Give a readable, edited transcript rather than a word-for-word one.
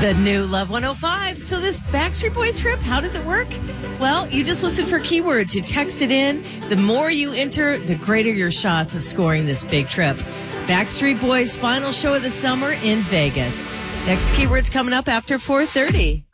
The new Love 105. So this Backstreet Boys trip, how does it work? Well, you just listen for keywords. You text it in. The more you enter, the greater your shots of scoring this big trip. Backstreet Boys' final show of the summer in Vegas. Next keyword's coming up after 4:30.